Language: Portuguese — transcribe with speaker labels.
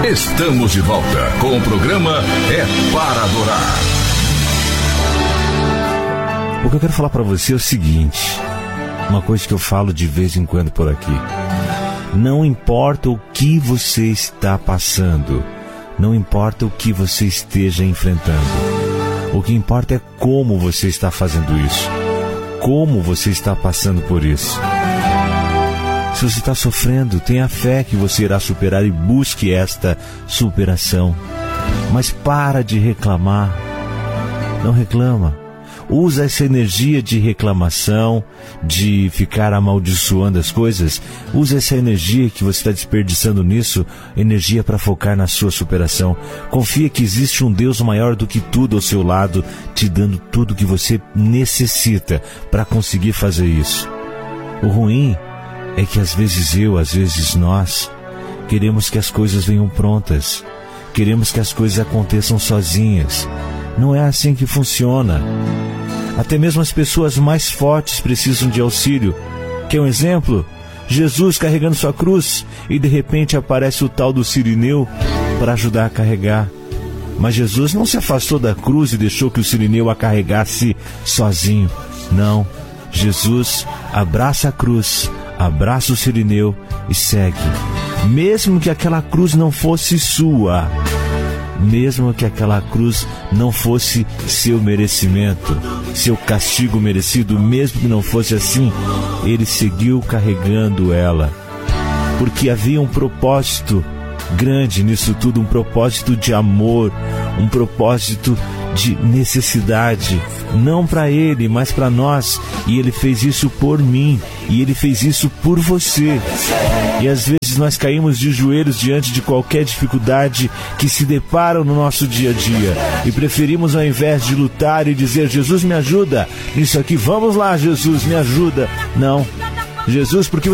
Speaker 1: Estamos de volta com o programa É Para Adorar.
Speaker 2: O que eu quero falar para você é o seguinte, uma coisa que eu falo de vez em quando por aqui. Não importa o que você está passando, não importa o que você esteja enfrentando. O que importa é como você está fazendo isso, como você está passando por isso. Se você está sofrendo, tenha fé que você irá superar e busque esta superação. Mas para de reclamar. Não reclama. Usa essa energia de reclamação, de ficar amaldiçoando as coisas. Usa essa energia que você está desperdiçando nisso, energia para focar na sua superação. Confia que existe um Deus maior do que tudo ao seu lado, te dando tudo o que você necessita para conseguir fazer isso. O ruim é que às vezes nós, queremos que as coisas venham prontas. Queremos que as coisas aconteçam sozinhas. Não é assim que funciona. Até mesmo as pessoas mais fortes precisam de auxílio. Quer um exemplo? Jesus carregando sua cruz e de repente aparece o tal do Cirineu para ajudar a carregar. Mas Jesus não se afastou da cruz e deixou que o Cirineu a carregasse sozinho. Não. Jesus abraça a cruz, abraça o Cirineu e segue. Mesmo que aquela cruz não fosse sua, mesmo que aquela cruz não fosse seu merecimento, seu castigo merecido, mesmo que não fosse assim, ele seguiu carregando ela, porque havia um propósito grande nisso tudo, um propósito de amor, um propósito de necessidade, não para ele, mas para nós. E ele fez isso por mim, e ele fez isso por você. E às vezes nós caímos de joelhos diante de qualquer dificuldade que se depara no nosso dia a dia, e preferimos, ao invés de lutar e dizer: Jesus, me ajuda nisso aqui, vamos lá, Jesus, me ajuda. Não, Jesus, porque